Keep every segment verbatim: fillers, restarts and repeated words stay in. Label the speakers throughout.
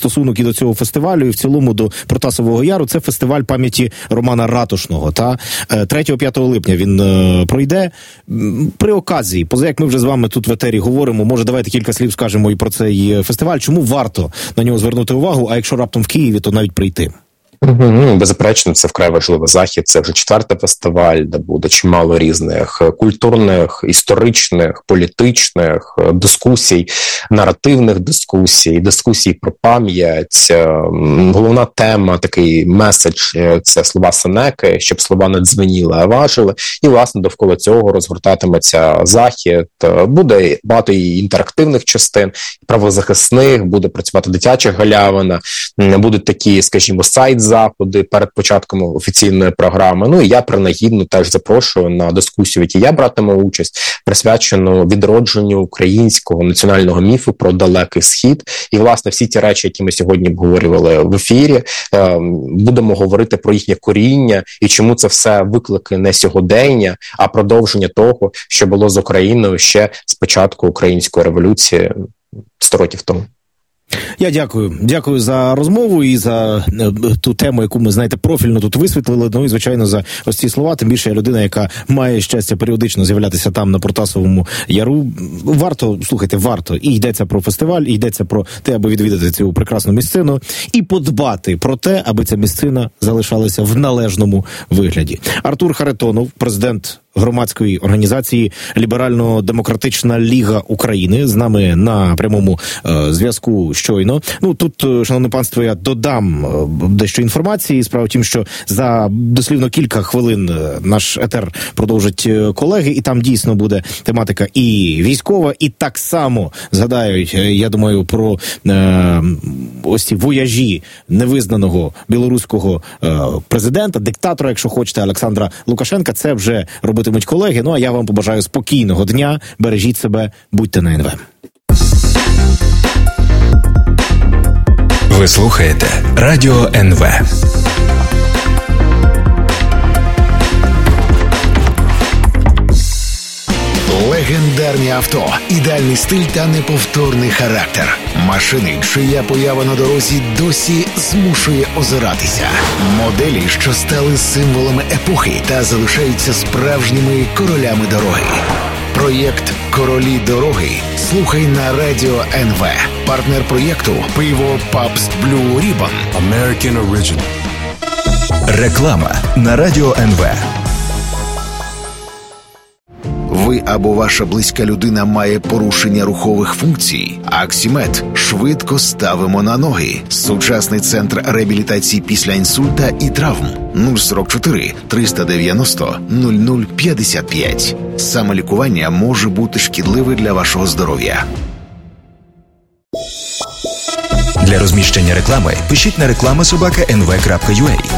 Speaker 1: стосунок і до цього фестивалю, і в цілому до Протасового Яру. Це фестиваль пам'яті Романа Ратушного. Та третього-п'ятого липня він е, пройде. При оказії, поза як ми вже з вами тут в етері говоримо, може давайте кілька слів скажемо і про цей фестиваль. Чому варто на нього звернути увагу, а якщо раптом в Києві, то навіть прийти?
Speaker 2: Ну, беззаперечно, це вкрай важливий захід. Це вже четвертий фестиваль, де буде чимало різних культурних, історичних, політичних дискусій, наративних дискусій, дискусій про пам'ять. Головна тема, такий меседж – це слова Сенеки, щоб слова не дзвеніли, а важили. І, власне, довкола цього розгортатиметься захід. Буде багато і інтерактивних частин, і правозахисних, буде працювати дитяча галявина, будуть такі, скажімо, сайт заходи перед початком офіційної програми. Ну і я принагідно теж запрошую на дискусію, в якій я братиму участь, присвячену відродженню українського національного міфу про Далекий Схід. І, власне, всі ті речі, які ми сьогодні обговорювали в ефірі, будемо говорити про їхнє коріння і чому це все виклики не сьогодення, а продовження того, що було з Україною ще з початку української революції сто років тому.
Speaker 1: Я дякую. Дякую за розмову і за ту тему, яку ми, знаєте, профільно тут висвітлили. Ну і, звичайно, за ось ці слова. Тим більше я людина, яка має щастя періодично з'являтися там, на Протасовому Яру. Варто, слухайте, варто. І йдеться про фестиваль, і йдеться про те, аби відвідати цю прекрасну місцину і подбати про те, аби ця місцина залишалася в належному вигляді. Артур Харитонов, президент громадської організації Ліберально-демократична Ліга України, з нами на прямому е, зв'язку щойно. Ну, тут, шановне панство, я додам е, дещо інформації. Справа в тім, що за дослівно кілька хвилин е, наш етер продовжать е, колеги, і там дійсно буде тематика і військова, і так само згадають, е, я думаю, про е, ось ці вояжі невизнаного білоруського е, президента, диктатора, якщо хочете, Олександра Лукашенка. Це вже робить колеги. Ну, а я вам побажаю спокійного дня. Бережіть себе, будьте на ен ве.
Speaker 3: Ви слухаєте Радіо ен ве.
Speaker 4: Легендарні авто, ідеальний стиль та неповторний характер. Машини, чия поява на дорозі досі змушує озиратися. Моделі, що стали символами епохи та залишаються справжніми королями дороги. Проєкт «Королі дороги» слухай на Радіо ен ве. Партнер проєкту – пиво Pabst Blue Ribbon.
Speaker 3: American Original. Реклама на Радіо ен ве.
Speaker 4: Ви або ваша близька людина має порушення рухових функцій? Аксімед. Швидко ставимо на ноги. Сучасний центр реабілітації після інсульта і травм. нуль сорок чотири триста дев'яносто нуль нуль п'ятдесят п'ять. Самолікування може бути шкідливе для вашого здоров'я.
Speaker 3: Для розміщення реклами пишіть на реклама собака ен ве крапка ю а.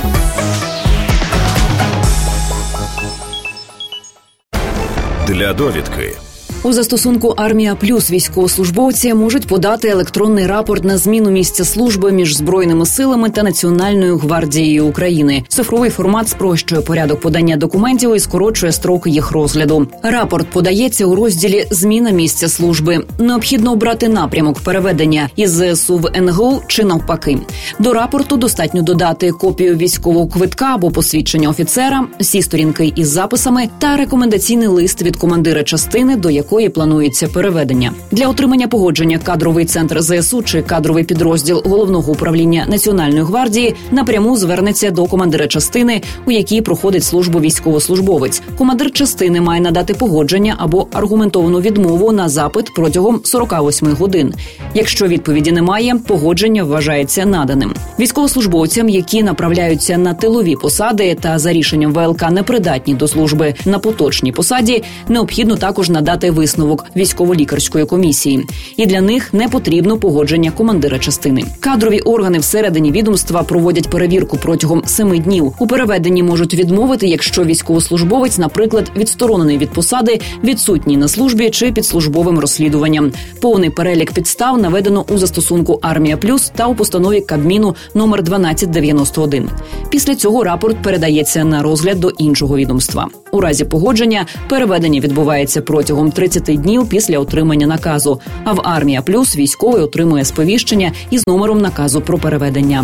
Speaker 3: Для довідки.
Speaker 5: У застосунку «Армія Плюс» військовослужбовці можуть подати електронний рапорт на зміну місця служби між Збройними силами та Національною гвардією України. Цифровий формат спрощує порядок подання документів і скорочує строки їх розгляду. Рапорт подається у розділі «Зміна місця служби». Необхідно обрати напрямок переведення із зе ес у в ен ге у чи навпаки. До рапорту достатньо додати копію військового квитка або посвідчення офіцера, всі сторінки із записами та рекомендаційний лист від командира частини, до якої планується переведення. Для отримання погодження кадровий центр зе ес у чи кадровий підрозділ Головного управління Національної гвардії напряму звернеться до командира частини, у якій проходить службу військовослужбовець. Командир частини має надати погодження або аргументовану відмову на запит протягом сорок вісім годин. Якщо відповіді немає, погодження вважається наданим. Військовослужбовцям, які направляються на тилові посади та за рішенням ве ел ка непридатні до служби на поточній посаді, необхідно також надати висновок військово-лікарської комісії. І для них не потрібно погодження командира частини. Кадрові органи всередині відомства проводять перевірку протягом семи днів. У переведенні можуть відмовити, якщо військовослужбовець, наприклад, відсторонений від посади, відсутній на службі чи під службовим розслідуванням. Повний перелік підстав наведено у застосунку «Армія Плюс» та у постанові Кабміну номер дванадцять дев'яносто один. Після цього рапорт передається на розгляд до іншого відомства. У разі погодження переведення відбувається протягом тридцять днів після отримання наказу. А в Армія Плюс військовий отримує сповіщення із номером наказу про переведення.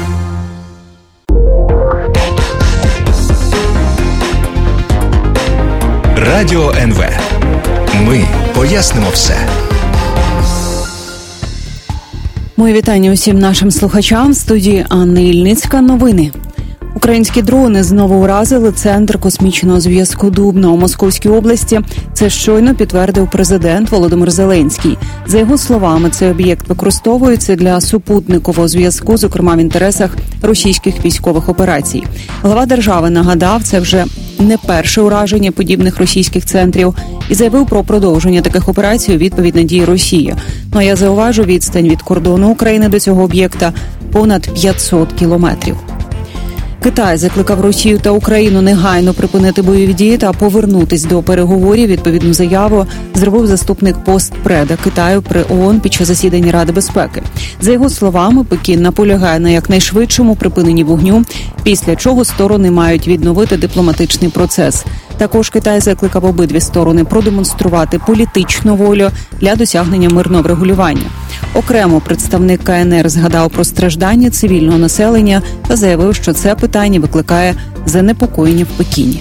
Speaker 3: Радіо ен ве. Ми пояснимо все.
Speaker 6: Мої вітання усім нашим слухачам. В студії Анна Ільницька. Новини. Українські дрони знову уразили центр космічного зв'язку Дубна у Московській області. Це щойно підтвердив президент Володимир Зеленський. За його словами, цей об'єкт використовується для супутникового зв'язку, зокрема в інтересах російських військових операцій. Глава держави нагадав, це вже не перше ураження подібних російських центрів і заявив про продовження таких операцій у відповідь на дії Росії. Ну а я зауважу, відстань від кордону України до цього об'єкта понад п'ятсот кілометрів. Китай закликав Росію та Україну негайно припинити бойові дії та повернутись до переговорів. Відповідну заяву зробив заступник постпреда Китаю при ООН під час засідання Ради безпеки. За його словами, Пекін наполягає на якнайшвидшому припиненні вогню, після чого сторони мають відновити дипломатичний процес. Також Китай закликав обидві сторони продемонструвати політичну волю для досягнення мирного врегулювання. Окремо представник ка ен ер згадав про страждання цивільного населення та заявив, що це питання викликає занепокоєння в Пекіні.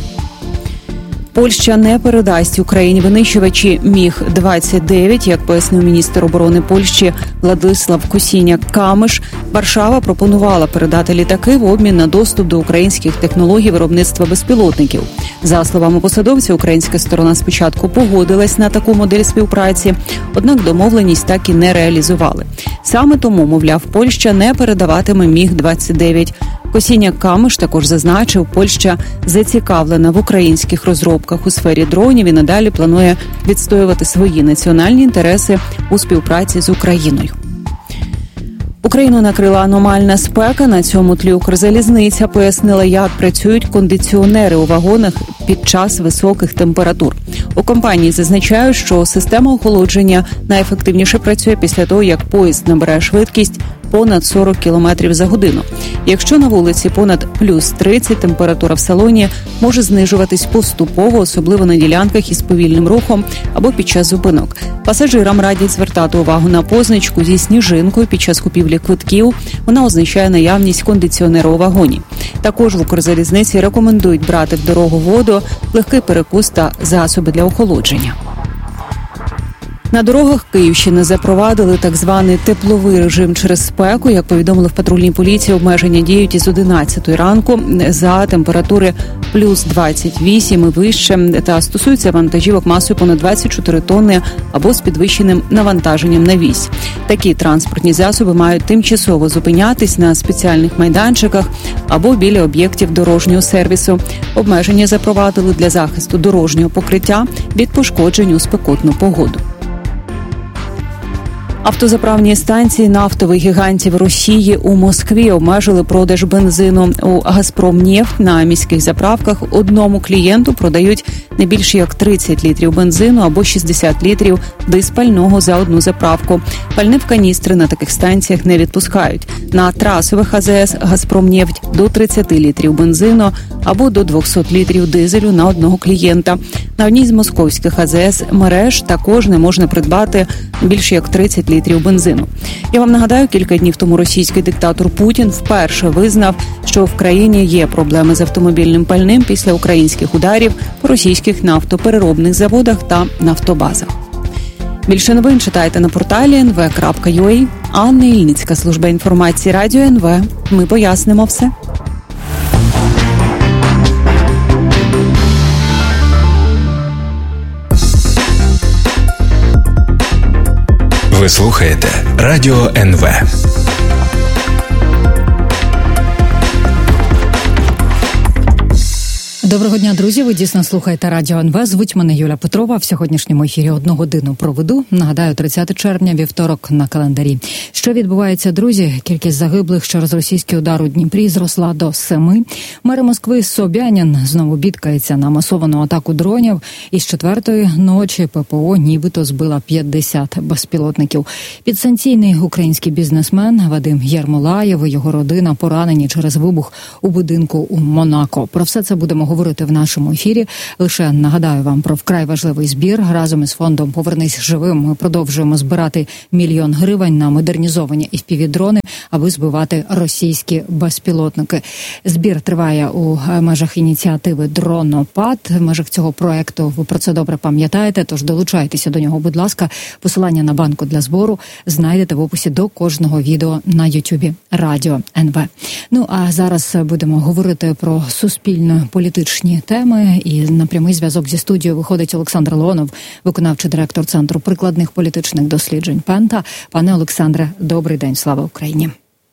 Speaker 6: Польща не передасть Україні винищувачі міг двадцять дев'ять, як пояснив міністр оборони Польщі Владислав Косіняк-Камиш. Варшава пропонувала передати літаки в обмін на доступ до українських технологій виробництва безпілотників. За словами посадовця, українська сторона спочатку погодилась на таку модель співпраці, однак домовленість так і не реалізували. Саме тому, мовляв, Польща не передаватиме міг двадцять дев'ять. Косіняк-Камиш також зазначив, Польща зацікавлена в українських розробках у сфері дронів і надалі планує відстоювати свої національні інтереси у співпраці з Україною. Україну накрила аномальна спека. На цьому тлі Укрзалізниця пояснила, як працюють кондиціонери у вагонах під час високих температур. У компанії зазначають, що система охолодження найефективніше працює після того, як поїзд набирає швидкість понад сорок кілометрів за годину. Якщо на вулиці понад плюс тридцять, температура в салоні може знижуватись поступово, особливо на ділянках із повільним рухом або під час зупинок. Пасажирам радять звертати увагу на позначку зі сніжинкою під час купівлі квитків. Вона означає наявність кондиціонеру у вагоні. Також в Укрзалізниці рекомендують брати в дорогу воду, легкий перекус та засоби для охолодження. На дорогах Київщини запровадили так званий тепловий режим через спеку. Як повідомили в патрульній поліції, обмеження діють із одинадцятої ранку за температури плюс двадцять вісім і вище та стосуються вантажівок масою понад двадцять чотири тонни або з підвищеним навантаженням на вісь. Такі транспортні засоби мають тимчасово зупинятись на спеціальних майданчиках або біля об'єктів дорожнього сервісу. Обмеження запровадили для захисту дорожнього покриття від пошкоджень у спекотну погоду. Автозаправні станції нафтових гігантів Росії у Москві обмежили продаж бензину. У «Газпромнефть» на міських заправках одному клієнту продають не більше як тридцять літрів бензину або шістдесят літрів диспального за одну заправку. Пальне в каністри на таких станціях не відпускають. На трасових а зе ес «Газпромнефть» до тридцять літрів бензину або до двісті літрів дизелю на одного клієнта. На одній з московських а зе ес мереж також не можна придбати більше як тридцять літрів бензину. Я вам нагадаю, кілька днів тому російський диктатор Путін вперше визнав, що в країні є проблеми з автомобільним пальним після українських ударів по російських нафтопереробних заводах та нафтобазах. Більше новин читайте на порталі ен ве крапка ю а. Анна Ільницька, служба інформації Радіо ен ве. Ми пояснимо все.
Speaker 3: Ви слухаєте Радіо ен ве.
Speaker 7: Доброго дня, друзі! Ви дійсно слухаєте Радіо ен ве. Звуть мене Юля Петрова. В сьогоднішньому ефірі одну годину проведу. Нагадаю, тридцяте червня, вівторок на календарі. Що відбувається, друзі? Кількість загиблих через російський удар у Дніпрі зросла до семи. Мер Москви Собянін знову бідкається на масовану атаку дронів. Із четвертої ночі пе пе о нібито збила п'ятдесят безпілотників. Підсанкційний український бізнесмен Вадим Єрмолаєв і його родина поранені через вибух у будинку у Монако. Про все це будемо говорити говорити в нашому ефірі. Лише нагадаю вам про вкрай важливий збір. Разом із фондом «Повернись живим» ми продовжуємо збирати мільйон гривень на модернізовані еф пі ві-дрони, аби збивати російські безпілотники. Збір триває у межах ініціативи «Дронопад». В межах цього проекту ви про це добре пам'ятаєте, тож долучайтеся до нього, будь ласка. Посилання на банку для збору знайдете в описі до кожного відео на Ютубі Радіо ен ве. Ну, а зараз будемо говорити про суспільно-політичні теми. І на прямий зв'язок зі студією виходить Олександр Леонов, виконавчий директор Центру прикладних політичних досліджень «Пента». Пане Олександре, добрий день, слава Україні.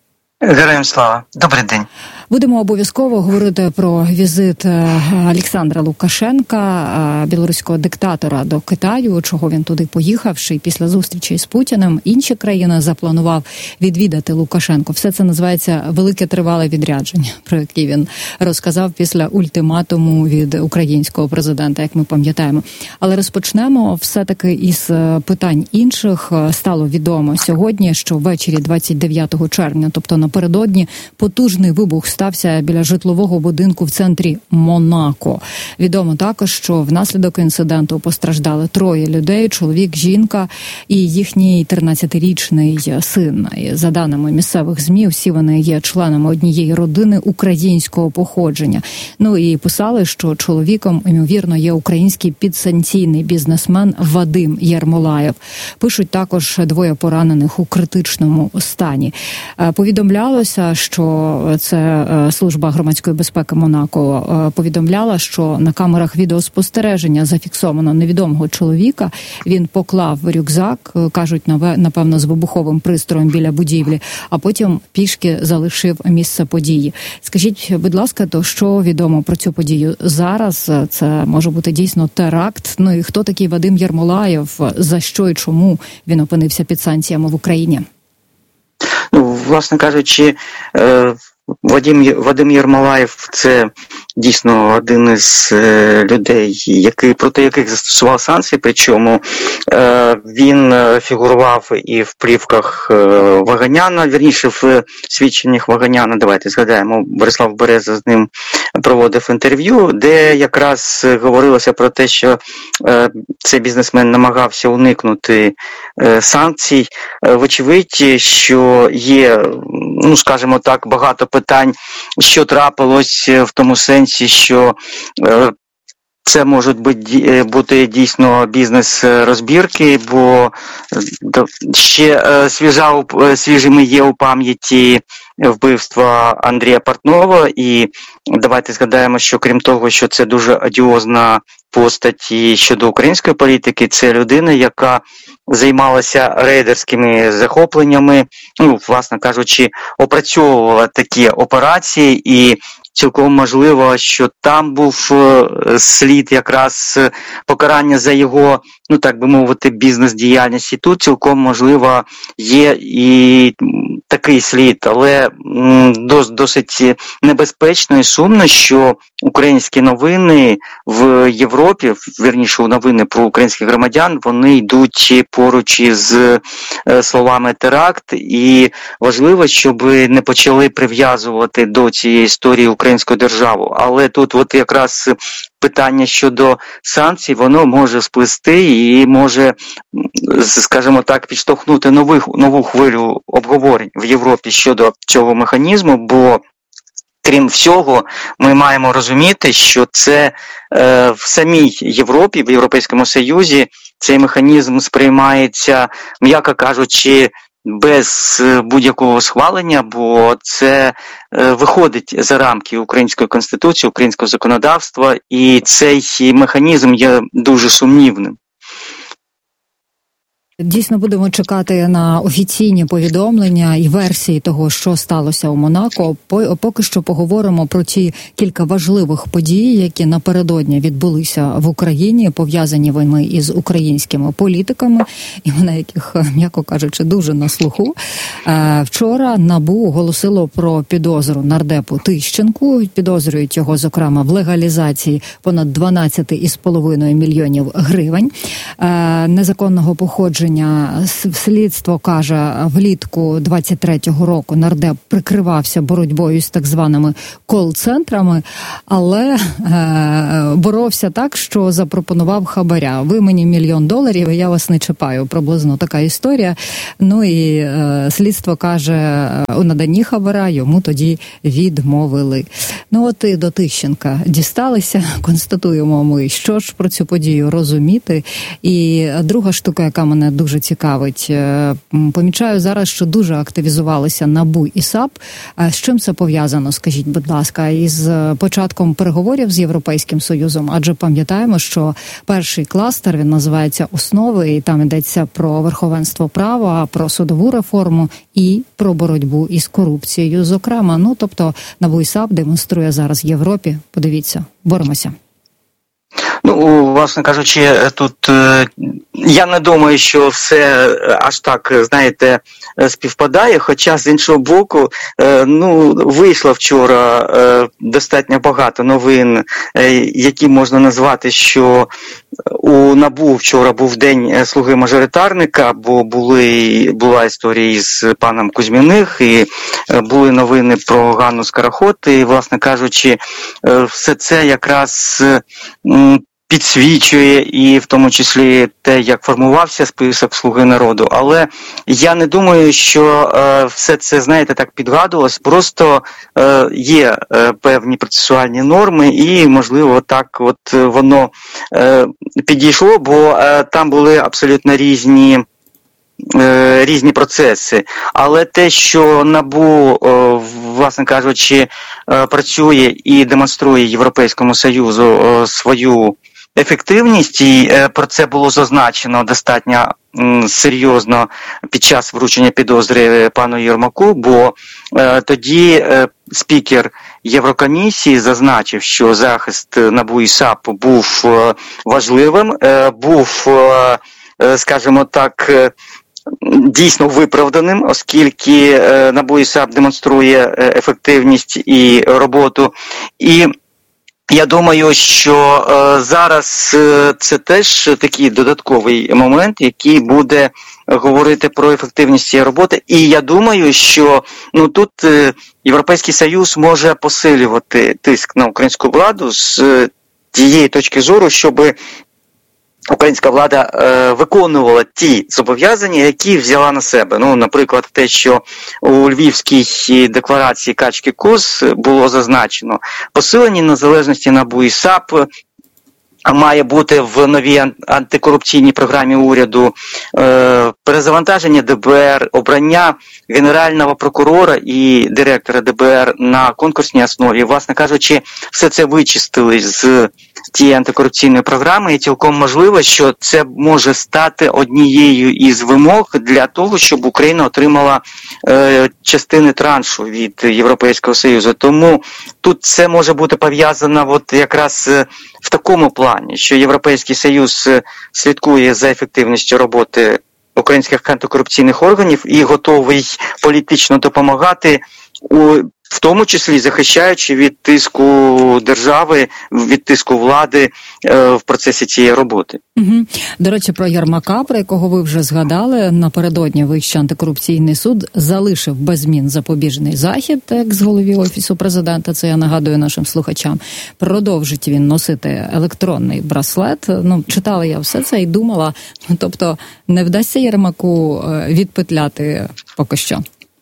Speaker 8: Героям слава. Добрий день.
Speaker 7: Будемо обов'язково говорити про візит Олександра Лукашенка, білоруського диктатора, до Китаю, чого він туди поїхавши, і після зустрічі з Путіним інші країни запланував відвідати Лукашенко. Все це називається велике тривале відрядження, про яке він розказав після ультиматуму від українського президента, як ми пам'ятаємо. Але розпочнемо все-таки із питань інших. Стало відомо сьогодні, що ввечері двадцять дев'ятого червня, тобто напередодні, потужний вибух стався біля житлового будинку в центрі Монако. Відомо також, що внаслідок інциденту постраждали троє людей, чоловік, жінка і їхній тринадцятирічний син. І за даними місцевих ЗМІ, всі вони є членами однієї родини українського походження. Ну і писали, що чоловіком, ймовірно, є український підсанкційний бізнесмен Вадим Єрмолаєв. Пишуть також двоє поранених у критичному стані. Повідомлялося, що це служба громадської безпеки Монако повідомляла, що на камерах відеоспостереження зафіксовано невідомого чоловіка. Він поклав рюкзак, кажуть, напевно, з вибуховим пристроєм біля будівлі, а потім пішки залишив місце події. Скажіть, будь ласка, то що відомо про цю подію зараз? Це може бути дійсно теракт? Ну і хто такий Вадим Єрмолаєв? За що і чому він опинився під санкціями в Україні?
Speaker 8: Ну, власне кажучи, Вадим, Вадим Єрмолаєв – це дійсно один із людей, які, проти яких застосував санкції, причому він фігурував і в плівках Ваганяна, вірніше в свідченнях Ваганяна, давайте згадаємо, Борислав Береза з ним проводив інтерв'ю, де якраз говорилося про те, що цей бізнесмен намагався уникнути санкцій. Вочевидь, що є, ну, скажімо так, багато питань, що трапилось в тому сенсі, що це можуть бути дійсно бізнес-розбірки, бо ще свіжа, свіжими є у пам'яті вбивства Андрія Портнова, і давайте згадаємо, що крім того, що це дуже одіозна постать і щодо української політики, це людина, яка займалася рейдерськими захопленнями, ну, власне кажучи, опрацьовувала такі операції, і цілком можливо, що там був слід якраз покарання за його, ну так би мовити, бізнес-діяльність. І тут цілком можливо є і такий слід, але досить небезпечно і сумно, що українські новини в Європі, вірніше новини про українських громадян, вони йдуть поруч із словами теракт, і важливо, щоб не почали прив'язувати до цієї історії українську державу. Але тут от якраз питання щодо санкцій, воно може сплести і може, скажімо так, підштовхнути нових, нову хвилю обговорень в Європі щодо цього механізму, бо крім всього, ми маємо розуміти, що це е, в самій Європі, в Європейському Союзі цей механізм сприймається, м'яко кажучи, без будь-якого схвалення, бо це е, виходить за рамки української конституції, українського законодавства, і цей механізм є дуже сумнівним.
Speaker 7: Дійсно, будемо чекати на офіційні повідомлення і версії того, що сталося у Монако. Поки що поговоримо про ті кілька важливих подій, які напередодні відбулися в Україні, пов'язані вони із українськими політиками, імена яких, м'яко кажучи, дуже на слуху. Вчора НАБУ оголосило про підозру нардепу Тищенку. Підозрюють його, зокрема, в легалізації понад дванадцять із половиною мільйонів гривень незаконного походження провадження. Слідство каже, влітку двадцять третього року нардеп прикривався боротьбою з так званими кол-центрами, але е, боровся так, що запропонував хабаря. Ви мені мільйон доларів, і я вас не чіпаю. Приблизно така історія. Ну і е, слідство каже, у наданні хабара йому тоді відмовили. Ну от і до Тищенка дісталися. Констатуємо ми, що ж про цю подію розуміти. І друга штука, яка мене дуже цікавить, помічаю зараз, що дуже активізувалися НАБУ і САП. З чим це пов'язано, скажіть, будь ласка, із початком переговорів з Європейським Союзом? Адже пам'ятаємо, що перший кластер, він називається «Основи», і там йдеться про верховенство права, про судову реформу і про боротьбу із корупцією, зокрема. Ну, тобто НАБУ і САП демонструє зараз Європі. Подивіться, боремося.
Speaker 8: Ну, власне кажучи, тут е, я не думаю, що все аж так, знаєте, співпадає, хоча з іншого боку, е, ну, вийшло вчора е, достатньо багато новин, е, які можна назвати, що у НАБУ вчора був день слуги-мажоритарника, бо були, була історія з паном Кузьміних, і були новини про Ганну Скороход, і, власне кажучи, все це якраз підсвічує і в тому числі те, як формувався список «Слуги народу». Але я не думаю, що е, все це, знаєте, так підгадувалось. Просто е, є е, певні процесуальні норми і, можливо, так от воно е, підійшло, бо е, там були абсолютно різні різні процеси. Але те, що НАБУ, власне кажучи, працює і демонструє Європейському Союзу свою ефективність, і про це було зазначено достатньо серйозно під час вручення підозри пану Єрмаку, бо тоді спікер Єврокомісії зазначив, що захист НАБУ і САП був важливим, був, скажімо так, дійсно виправданим, оскільки НАБУ і САП демонструє ефективність і роботу. І я думаю, що зараз це теж такий додатковий момент, який буде говорити про ефективність цієї роботи. І я думаю, що ну тут Європейський Союз може посилювати тиск на українську владу з тієї точки зору, щоби українська влада е, виконувала ті зобов'язання, які взяла на себе. Ну, наприклад, те, що у Львівській декларації Качки-Кос було зазначено, посилення незалежності НАБУ і САП має бути в новій антикорупційній програмі уряду, е, перезавантаження ДБР, обрання генерального прокурора і директора ДБР на конкурсній основі. Власне кажучи, все це вичистили з тієї антикорупційної програми, і цілком можливо, що це може стати однією із вимог для того, щоб Україна отримала е, частини траншу від Європейського Союзу. Тому тут це може бути пов'язано от якраз в такому плані, що Європейський Союз слідкує за ефективністю роботи українських антикорупційних органів і готовий політично допомагати, у, в тому числі захищаючи від тиску держави, від тиску влади е, в процесі цієї роботи.
Speaker 7: Угу. До речі, про Єрмака, про якого ви вже згадали, напередодні Вищий антикорупційний суд залишив без змін запобіжний захід екс-голові Офісу Президента, це я нагадую нашим слухачам. Продовжить він носити електронний браслет. Ну, читала я все це і думала, тобто не вдасться Єрмаку відпетляти поки що.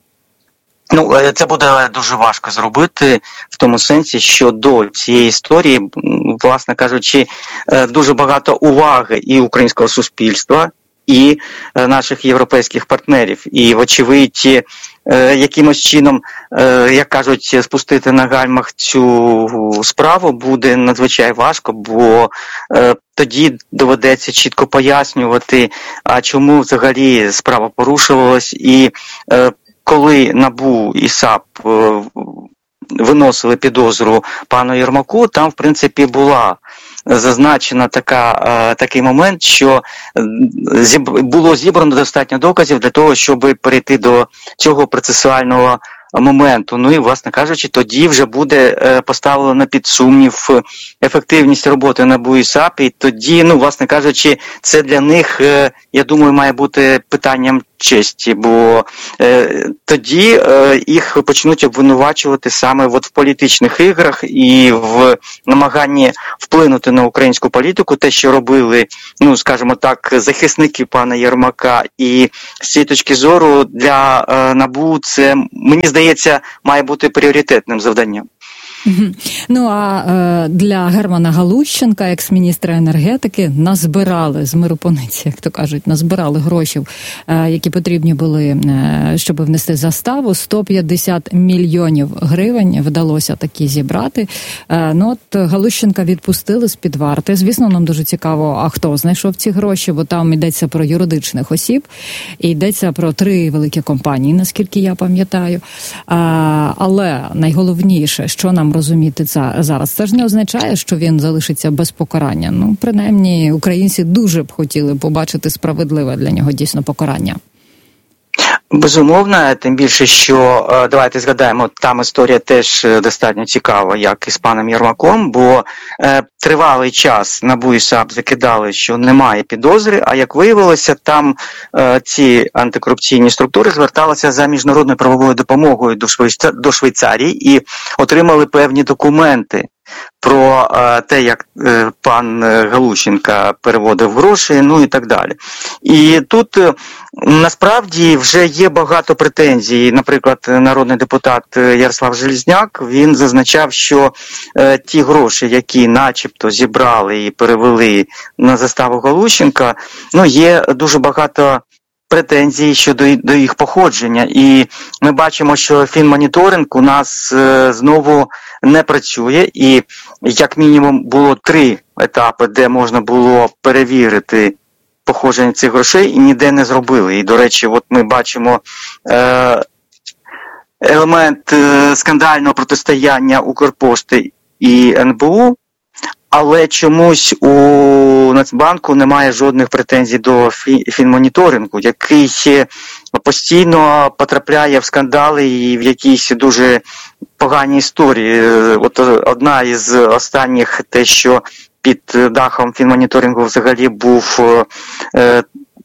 Speaker 8: Ну, це буде дуже важко зробити в тому сенсі, що до цієї історії, власне кажучи, дуже багато уваги і українського суспільства, і наших європейських партнерів. І, вочевидь, якимось чином, як кажуть, спустити на гальмах цю справу буде надзвичайно важко, бо тоді доведеться чітко пояснювати, а чому взагалі справа порушувалась, і коли НАБУ і САП виносили підозру пану Єрмаку, там, в принципі, була зазначена така, такий момент, що було зібрано достатньо доказів для того, щоб перейти до цього процесуального моменту. Ну і, власне кажучи, тоді вже буде поставлено під сумнів ефективність роботи НАБУ і САП, і тоді, ну, власне кажучи, це для них, я думаю, має бути питанням честі, бо е, тоді е, їх почнуть обвинувачувати саме от в політичних іграх і в намаганні вплинути на українську політику, те, що робили, ну, скажімо так, захисники пана Єрмака. І з цієї точки зору для е, НАБУ це, мені здається, має бути пріоритетним завданням.
Speaker 7: Ну, а е, для Германа Галущенка, екс-міністра енергетики, назбирали з миропониці, як то кажуть, назбирали грошей, е, які потрібні були, е, щоб внести заставу. сто п'ятдесят мільйонів гривень вдалося такі зібрати. Е, ну, от Галущенка відпустили з-під варти. Звісно, нам дуже цікаво, а хто знайшов ці гроші, бо там йдеться про юридичних осіб, і йдеться про три великі компанії, наскільки я пам'ятаю. Е, але найголовніше, що нам розуміти це зараз. Це ж не означає, що він залишиться без покарання. Ну, принаймні, українці дуже б хотіли побачити справедливе для нього дійсно покарання.
Speaker 8: Безумовно, тим більше, що, давайте згадаємо, там історія теж достатньо цікава, як і з паном Єрмаком, бо е, тривалий час НАБУ і САП закидали, що немає підозри, а як виявилося, там е, ці антикорупційні структури зверталися за міжнародною правовою допомогою до, Швейцар... до Швейцарії і отримали певні документи про е, те, як е, пан Галущенка переводив гроші, ну і так далі. І тут е, насправді вже є багато претензій. Наприклад, народний депутат Ярослав Железняк, він зазначав, що е, ті гроші, які начебто зібрали і перевели на заставу Галущенка, ну є дуже багато претензій щодо до їх походження. І ми бачимо, що фінмоніторинг у нас е, знову не працює, і як мінімум було три етапи, де можна було перевірити походження цих грошей, і ніде не зробили. І, до речі, от ми бачимо е, елемент е, скандального протистояння Укрпошти і ен бе у, але чомусь у Нацбанку немає жодних претензій до фінмоніторингу, який постійно потрапляє в скандали і в якісь дуже погані історії. От одна із останніх, те, що під дахом фінмоніторингу взагалі був е,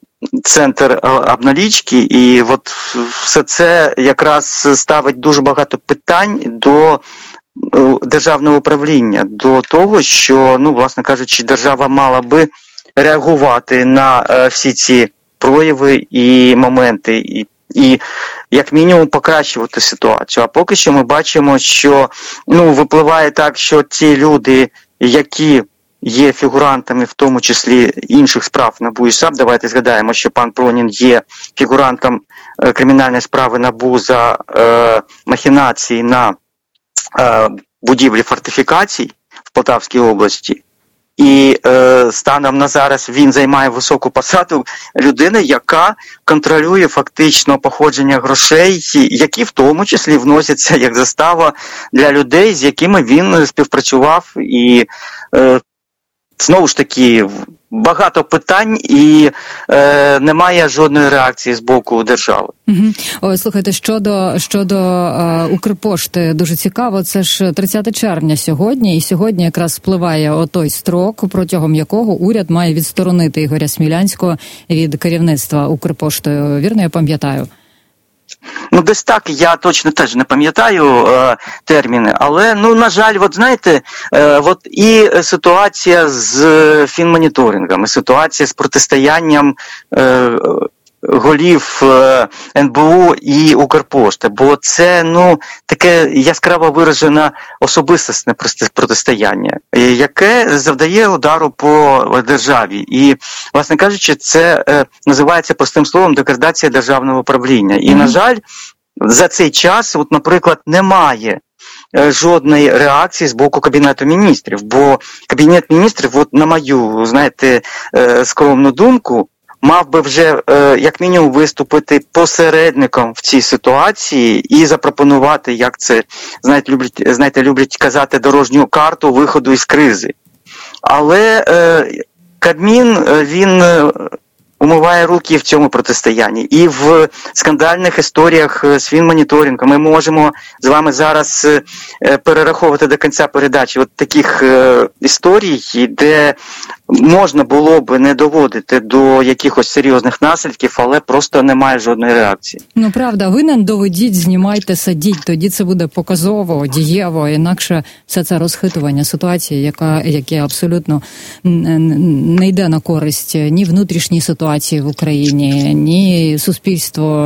Speaker 8: центр обналічки, і от все це якраз ставить дуже багато питань до державного управління, до того, що, ну, власне кажучи, держава мала би реагувати на е, всі ці прояви і моменти, і, і як мінімум покращувати ситуацію. А поки що ми бачимо, що, ну, випливає так, що ті люди, які є фігурантами, в тому числі інших справ НАБУ і САП, давайте згадаємо, що пан Пронін є фігурантом е, кримінальної справи НАБУ за е, махінації на е, будівлі фортифікацій в Полтавській області. І е, станом на зараз він займає високу посаду людини, яка контролює фактично походження грошей, які в тому числі вносяться як застава для людей, з якими він співпрацював. І е, знову ж таки, багато питань і е, немає жодної реакції з боку держави.
Speaker 7: Угу. Ой, слухайте, щодо, щодо е, Укрпошти, дуже цікаво, це ж тридцяте червня сьогодні, і сьогодні якраз спливає отой строк, протягом якого уряд має відсторонити Ігоря Смілянського від керівництва Укрпоштою. Вірно, я пам'ятаю?
Speaker 8: Ну, десь так, я точно теж не пам'ятаю е, терміни, але, ну, на жаль, от знаєте, е, от і ситуація з фінмоніторингом, і ситуація з протистоянням е, голів е, ен бе у і Укрпошти, бо це, ну, таке яскраво виражене особистісне протистояння, яке завдає удару по державі. І, власне кажучи, це е, називається простим словом деградація державного управління. І, на жаль, за цей час, от, наприклад, немає жодної реакції з боку Кабінету міністрів, бо Кабінет міністрів, от, на мою, знаєте, е, скромну думку, мав би вже, е, як мінімум, виступити посередником в цій ситуації і запропонувати, як це, знаєте, люблять, знаєте, люблять казати, дорожню карту виходу із кризи. Але е, Кабмін, він умиває руки в цьому протистоянні. І в скандальних історіях з фінмоніторингу ми можемо з вами зараз перераховувати до кінця передачі от таких історій, де можна було б не доводити до якихось серйозних наслідків, але просто немає жодної реакції.
Speaker 7: Ну, правда, винен доведіть, знімайте, садіть, тоді це буде показово, дієво, інакше все це розхитування ситуації, яка, яке абсолютно не йде на користь ні внутрішній ситуації в Україні, ні суспільство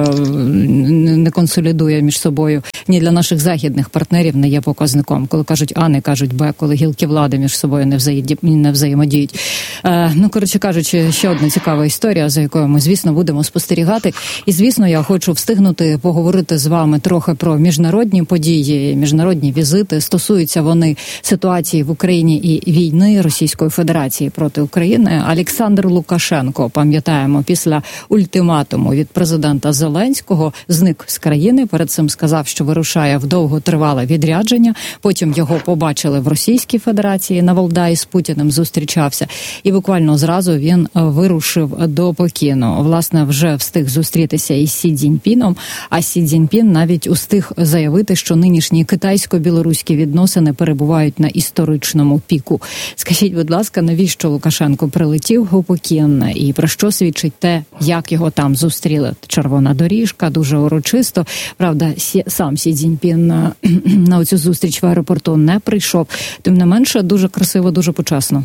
Speaker 7: не консолідує між собою, ні для наших західних партнерів не є показником. Коли кажуть А, не кажуть Б, коли гілки влади між собою не, взаєді... не взаємодіють. Е, ну, коротше кажучи, ще одна цікава історія, за якою ми, звісно, будемо спостерігати. І, звісно, я хочу встигнути поговорити з вами трохи про міжнародні події, міжнародні візити. Стосуються вони ситуації в Україні і війни Російської Федерації проти України. Олександр Лукашенко, пам'ятаємо, після ультиматуму від президента Зеленського зник з країни. Перед цим сказав, що вирушає в довготривале відрядження. Потім його побачили в Російській Федерації. На Валдаї з Путіним зустрічався. І буквально зразу він вирушив до Пекіну. Власне, вже встиг зустрітися із Сі Цзіньпіном, а Сі Цзіньпін навіть устиг заявити, що нинішні китайсько-білоруські відносини перебувають на історичному піку. Скажіть, будь ласка, навіщо Лукашенко прилетів у Пекін і про що свідчить те, як його там зустріли? Червона доріжка, дуже урочисто. Правда, сам Сі Цзіньпін на, на оцю зустріч в аеропорту не прийшов. Тим не менше, дуже красиво, дуже почесно.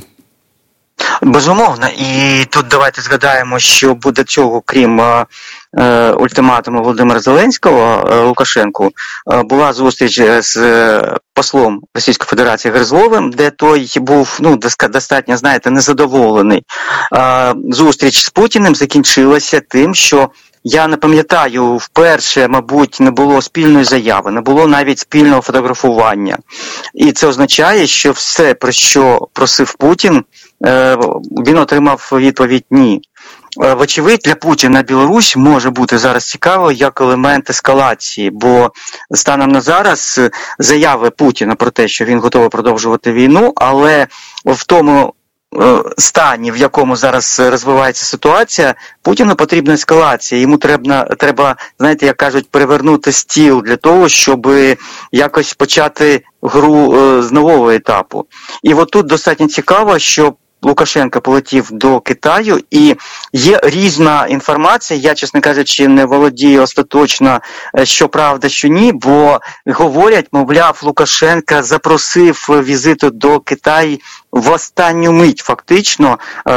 Speaker 8: Безумовно, і тут давайте згадаємо, що буде цього, крім е, ультиматуму Володимира Зеленського, е, Лукашенку, е, була зустріч з е, послом Російської Федерації Гризловим, де той був, ну, достатньо, знаєте, незадоволений. Е, зустріч з Путіним закінчилася тим, що я не пам'ятаю, вперше, мабуть, не було спільної заяви, не було навіть спільного фотографування. І це означає, що все, про що просив Путін, він отримав відповідь «ні». Вочевидь, для Путіна Білорусь може бути зараз цікаво як елемент ескалації, бо станом на зараз заяви Путіна про те, що він готовий продовжувати війну, але в тому стані, в якому зараз розвивається ситуація, Путіну потрібна ескалація. Йому треба, треба, знаєте, як кажуть, перевернути стіл для того, щоб якось почати гру з нового етапу. І от тут достатньо цікаво, що Лукашенко полетів до Китаю, і є різна інформація, я, чесно кажучи, не володію остаточно, що правда, що ні, бо говорять, мовляв, Лукашенко запросив візиту до Китаю в останню мить фактично,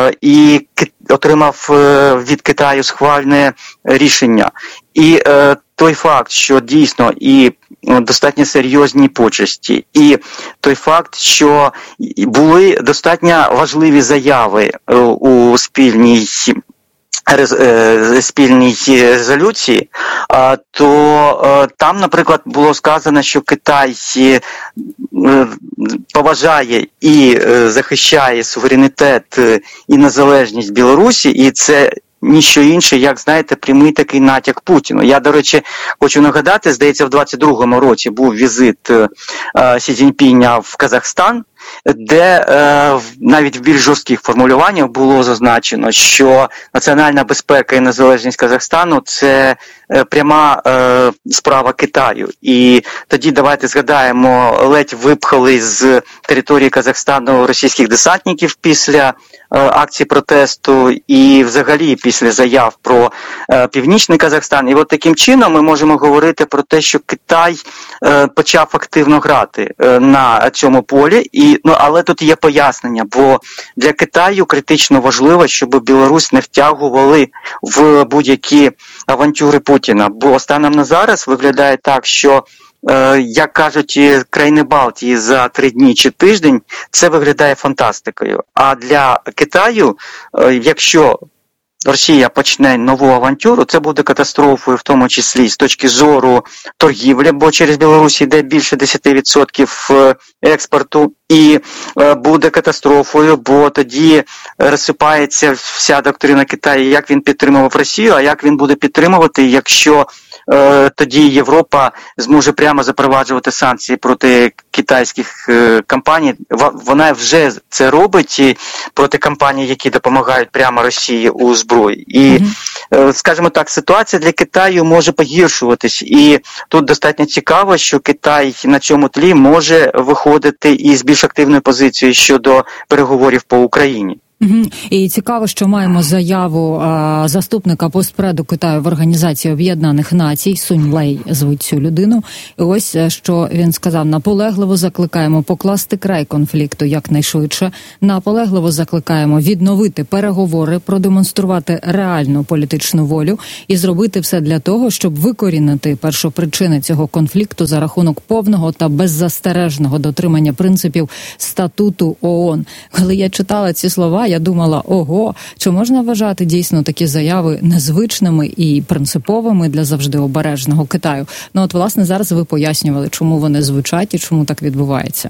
Speaker 8: і отримав від Китаю схвальне рішення. І той факт, що дійсно і достатньо серйозні почесті, і той факт, що були достатньо важливі заяви у спільній спільній резолюції, то там, наприклад, було сказано, що Китай поважає і захищає суверенітет і незалежність Білорусі, і це ніщо інше, як, знаєте, прямий такий натяк Путіну. Я, до речі, хочу нагадати, здається, в двадцять другому році був візит е, Сі Цзіньпіня в Казахстан, де е, навіть в більш жорстких формулюваннях було зазначено, що національна безпека і незалежність Казахстану – це е, пряма е, справа Китаю. І тоді давайте згадаємо, ледь випхали з території Казахстану російських десантників після е, акції протесту і взагалі після заяв про е, Північний Казахстан. І от таким чином ми можемо говорити про те, що Китай е, почав активно грати е, на цьому полі. І Ну, але тут є пояснення, бо для Китаю критично важливо, щоб Білорусь не втягували в будь-які авантюри Путіна. Бо станом на зараз виглядає так, що, е, як кажуть країни Балтії, за три дні чи тиждень, це виглядає фантастикою. А для Китаю, е, якщо Росія почне нову авантюру, це буде катастрофою, в тому числі з точки зору торгівлі, бо через Білорусь йде більше десять відсотків експорту, і буде катастрофою, бо тоді розсипається вся доктрина Китаю, як він підтримував Росію, а як він буде підтримувати, якщо е, тоді Європа зможе прямо запроваджувати санкції проти китайських е, компаній. Вона вже це робить і проти компаній, які допомагають прямо Росії у зброї. І, mm-hmm. е, скажімо так, ситуація для Китаю може погіршуватись. І тут достатньо цікаво, що Китай на цьому тлі може виходити із більш активною позицією щодо переговорів по Україні.
Speaker 7: Угу. І цікаво, що маємо заяву а, заступника по спреду Китаю в Організації Об'єднаних Націй, Сунь Лей звуть цю людину. І ось, що він сказав: наполегливо закликаємо покласти край конфлікту якнайшвидше, наполегливо закликаємо відновити переговори, продемонструвати реальну політичну волю і зробити все для того, щоб викорінити першопричини цього конфлікту за рахунок повного та беззастережного дотримання принципів статуту ООН. Коли я читала ці слова, я думала, ого, чи можна вважати дійсно такі заяви незвичними і принциповими для завжди обережного Китаю? Ну от, власне, зараз ви пояснювали, чому вони звучать і чому так відбувається.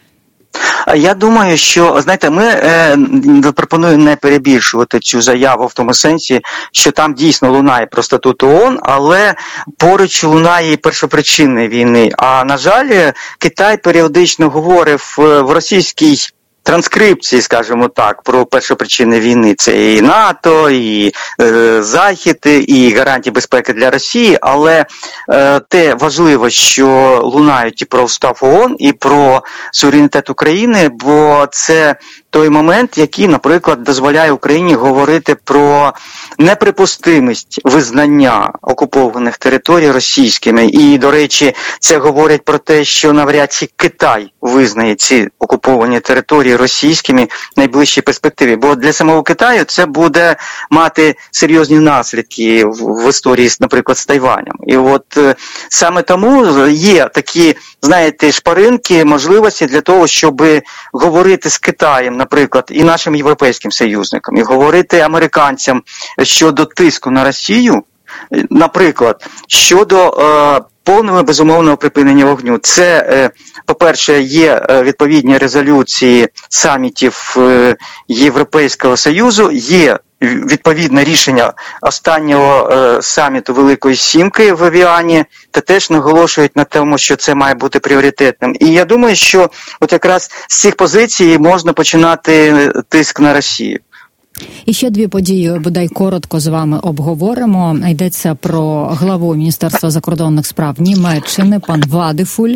Speaker 8: Я думаю, що, знаєте, ми е, пропонуємо не перебільшувати цю заяву в тому сенсі, що там дійсно лунає про статут ООН, але поруч лунає і першопричини війни. А, на жаль, Китай періодично говорив в російській транскрипції, скажімо так, про першопричини війни. Це і НАТО, і е, Захід, і гарантії безпеки для Росії, але е, те важливо, що лунають і про устав ООН, і про суверенітет України, бо це той момент, який, наприклад, дозволяє Україні говорити про неприпустимість визнання окупованих територій російськими. І, до речі, це говорить про те, що навряд чи Китай визнає ці окуповані території російськими в найближчій перспективі. Бо для самого Китаю це буде мати серйозні наслідки в, в історії, наприклад, з Тайванем. І от е, саме тому є такі, знаєте, шпаринки, можливості для того, щоб говорити з Китаєм, наприклад, і нашим європейським союзникам, і говорити американцям щодо тиску на Росію, наприклад, щодо е, повного безумовного припинення вогню. Це, е, по-перше, є відповідні резолюції самітів е, Європейського Союзу, є відповідне рішення останнього е, саміту Великої Сімки в Евіані, та теж наголошують на тому, що це має бути пріоритетним. І я думаю, що от якраз з цих позицій можна починати тиск на Росію.
Speaker 7: І ще дві події, бодай коротко з вами обговоримо. Йдеться про главу Міністерства закордонних справ Німеччини, пан Вадефуль.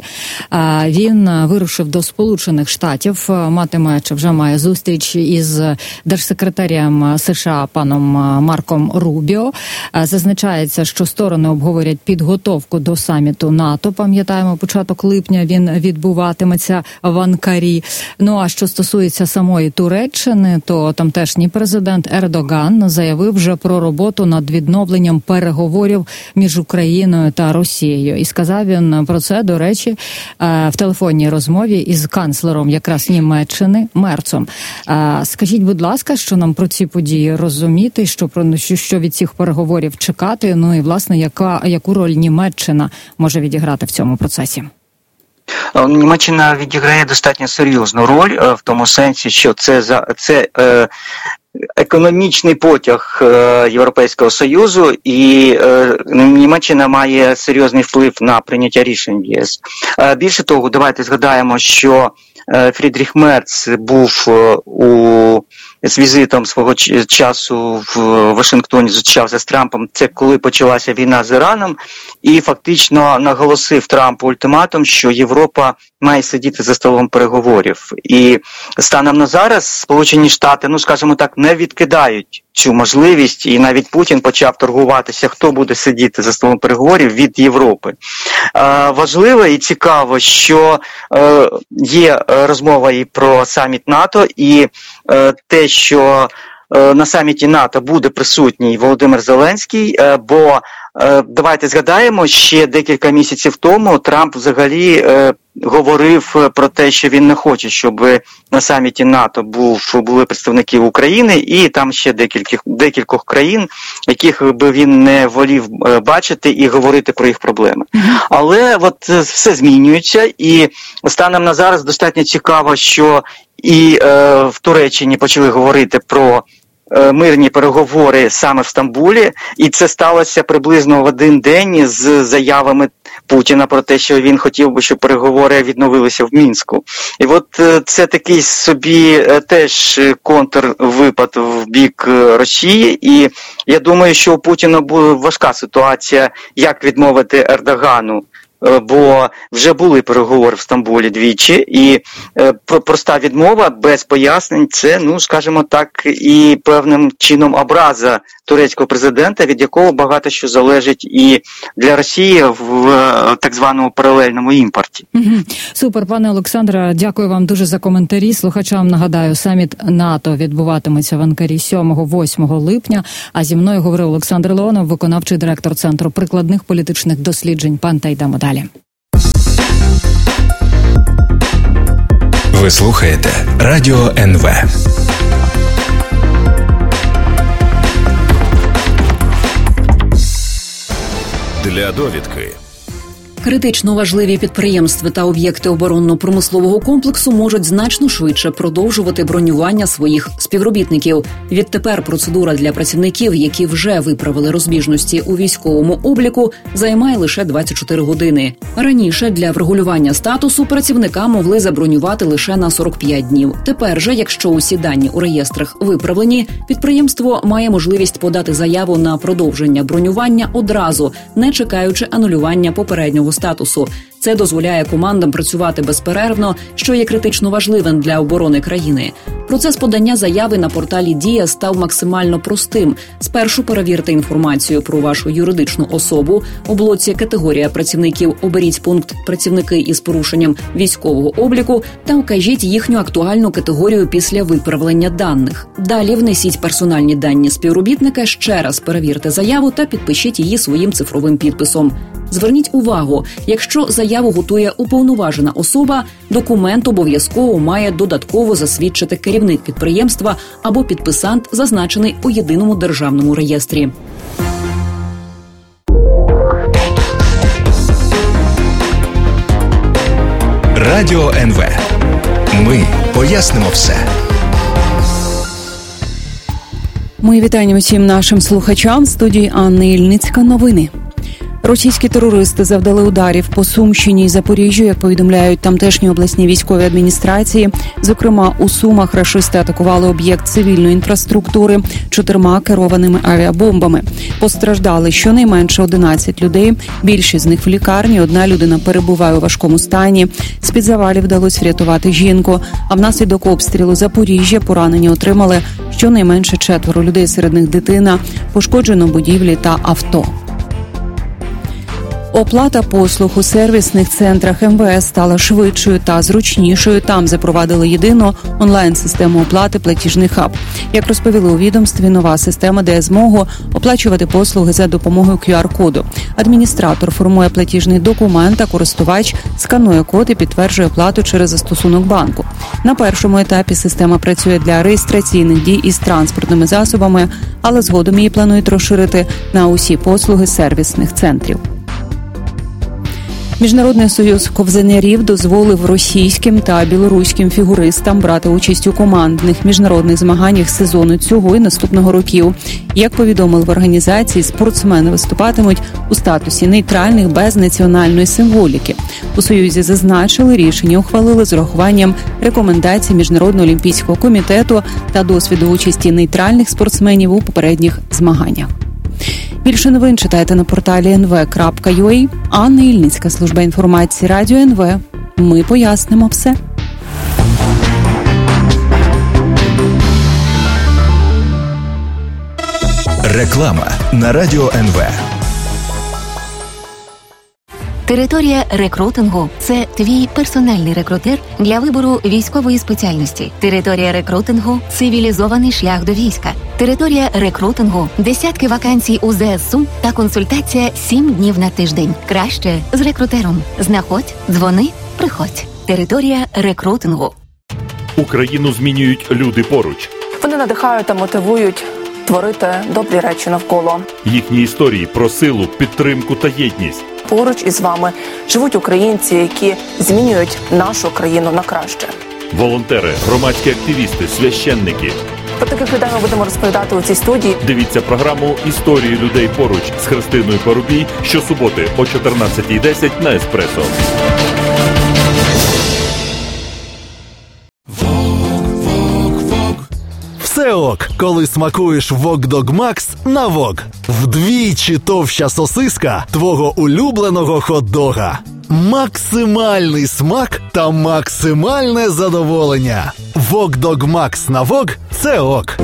Speaker 7: Він вирушив до Сполучених Штатів, матиме, чи вже має зустріч із держсекретарем США паном Марком Рубіо. Зазначається, що сторони обговорять підготовку до саміту НАТО. Пам'ятаємо, початок липня він відбуватиметься в Анкарі. Ну, а що стосується самої Туреччини, то тамтешній президент Президент Ердоган заявив вже про роботу над відновленням переговорів між Україною та Росією. І сказав він про це, до речі, в телефонній розмові із канцлером якраз Німеччини Мерцом. Скажіть, будь ласка, що нам про ці події розуміти, що, про, що від цих переговорів чекати, ну і, власне, яка, яку роль Німеччина може відіграти в цьому процесі?
Speaker 8: Німеччина відіграє достатньо серйозну роль в тому сенсі, що це за це е, економічний потяг е, Європейського Союзу, і е, Німеччина має серйозний вплив на прийняття рішень в ЄС. Е, більше того, давайте згадаємо, що е, Фрідріх Мерц був е, у з візитом свого часу в Вашингтоні, зустрічався з Трампом, це коли почалася війна з Іраном, і фактично наголосив Трампу ультиматум, що Європа має сидіти за столом переговорів. І станом на зараз Сполучені Штати, ну скажімо так, не відкидають цю можливість, і навіть Путін почав торгуватися, хто буде сидіти за столом переговорів від Європи. Е, важливо і цікаво, що е, є розмова і про саміт НАТО, і е, те, що е, на саміті НАТО буде присутній Володимир Зеленський, е, бо е, давайте згадаємо, ще декілька місяців тому Трамп взагалі е, говорив про те, що він не хоче, щоб на саміті НАТО був, були представники України і там ще декількох, декількох країн, яких би він не волів бачити і говорити про їх проблеми. Mm-hmm. Але от все змінюється, і станом на зараз достатньо цікаво, що і е, в Туреччині почали говорити про мирні переговори саме в Стамбулі, і це сталося приблизно в один день з заявами Путіна про те, що він хотів би, щоб переговори відновилися в Мінську. І от це такий собі теж контрвипад в бік Росії, і я думаю, що у Путіна буде важка ситуація, як відмовити Ердогану, бо вже були переговори в Стамбулі двічі, і е, проста відмова без пояснень – це, ну, скажімо так, і певним чином образа турецького президента, від якого багато що залежить і для Росії в е, так званому паралельному імпорті.
Speaker 7: Угу. Супер, пане Олександре, дякую вам дуже за коментарі. Слухачам нагадаю, саміт НАТО відбуватиметься в Анкарі сьомого-восьмого липня, а зі мною говорив Олександр Леонов, виконавчий директор Центру прикладних політичних досліджень. Пан та йдемо далі.
Speaker 3: Ви слухаєте Радіо ен ве.
Speaker 9: Для довідки.
Speaker 5: Критично важливі підприємства та об'єкти оборонно-промислового комплексу можуть значно швидше продовжувати бронювання своїх співробітників. Відтепер процедура для працівників, які вже виправили розбіжності у військовому обліку, займає лише двадцять чотири години. Раніше для врегулювання статусу працівника могли забронювати лише на сорок п'ять днів. Тепер же, якщо усі дані у реєстрах виправлені, підприємство має можливість подати заяву на продовження бронювання одразу, не чекаючи анулювання попереднього статусу. Це дозволяє командам працювати безперервно, що є критично важливим для оборони країни. Процес подання заяви на порталі «Дія» став максимально простим. Спершу перевірте інформацію про вашу юридичну особу. У блоці «Категорія працівників» оберіть пункт «Працівники із порушенням військового обліку» та укажіть їхню актуальну категорію після виправлення даних. Далі внесіть персональні дані співробітника, ще раз перевірте заяву та підпишіть її своїм цифровим підписом. Зверніть увагу, якщо заяву готує уповноважена особа, документ обов'язково має додатково засвідчити керівник підприємства або підписант, зазначений у єдиному державному реєстрі.
Speaker 3: Радіо ен ве. Ми пояснимо все.
Speaker 6: Мої вітання усім нашим слухачам. В студії Анна Ільницька. Новини. Російські терористи завдали ударів по Сумщині і Запоріжжю, як повідомляють тамтешні обласні військові адміністрації. Зокрема, у Сумах рашисти атакували об'єкт цивільної інфраструктури чотирма керованими авіабомбами. Постраждали щонайменше одинадцять людей. Більшість з них в лікарні. Одна людина перебуває у важкому стані. З-під завалів вдалося врятувати жінку. А внаслідок обстрілу Запоріжжя поранення отримали щонайменше четверо людей, серед них дитина. Пошкоджено будівлі та авто. Оплата послуг у сервісних центрах ем ве ес стала швидшою та зручнішою. Там запровадили єдину онлайн-систему оплати «Платіжний хаб». Як розповіли у відомстві, нова система дає змогу оплачувати послуги за допомогою кю ар-коду. Адміністратор формує платіжний документ, а користувач сканує код і підтверджує оплату через застосунок банку. На першому етапі система працює для реєстраційних дій із транспортними засобами, але згодом її планують розширити на усі послуги сервісних центрів. Міжнародний союз ковзанярів дозволив російським та білоруським фігуристам брати участь у командних міжнародних змаганнях сезону цього і наступного років. Як повідомили в організації, спортсмени виступатимуть у статусі нейтральних без національної символіки. У Союзі зазначили, рішення ухвалили з урахуванням рекомендацій Міжнародного олімпійського комітету та досвіду участі нейтральних спортсменів у попередніх змаганнях. Більше новин читайте на порталі ен ве крапка ю а. Анна Ільницька, служба інформації Радіо ен ве. Ми пояснимо все.
Speaker 3: Реклама на Радіо ен ве.
Speaker 10: Територія рекрутингу – це твій персональний рекрутер для вибору військової спеціальності. Територія рекрутингу – цивілізований шлях до війська. Територія рекрутингу – десятки вакансій у зе ес у та консультація сім днів на тиждень. Краще з рекрутером. Знаходь, дзвони, приходь. Територія рекрутингу.
Speaker 9: Україну змінюють люди поруч.
Speaker 11: Вони надихають та мотивують творити добрі речі навколо.
Speaker 9: Їхні історії про силу, підтримку та єдність.
Speaker 11: Поруч із вами живуть українці, які змінюють нашу країну на краще.
Speaker 9: Волонтери, громадські активісти, священники.
Speaker 11: Про таких людей ми будемо розповідати у цій студії.
Speaker 9: Дивіться програму «Історії людей поруч» з Христиною Парубій щосуботи о чотирнадцятій десять на Еспресо.
Speaker 12: Все ок, коли смакуєш Вок Дог Макс на Вок. Вдвічі товща сосиска твого улюбленого хот-дога. Максимальний смак та максимальне задоволення. Вок Дог Макс на Вок – це ок.